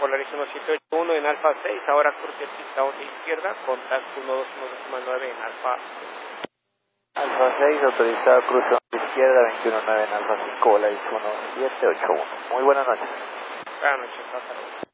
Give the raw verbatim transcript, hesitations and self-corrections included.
Polaris uno siete ocho uno en Alfa seis, ahora cruce pista once izquierda, contacto uno dos uno dos nueve en Alfa. Alfa seis, autorizado cruce izquierda, veintiuno nueve en Alfa cinco, Polaris uno siete ocho uno. Muy buenas noches. Buenas noches, hasta luego.